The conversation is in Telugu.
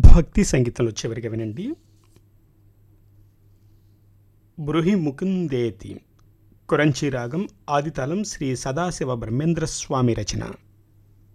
భక్తి సంగీతంలో చివరిగా వినండి. బృహి ముకుందేతి కురంచి రాగం, ఆదితాళం శ్రీ సదాశివ బ్రహ్మేంద్ర స్వామి రచన.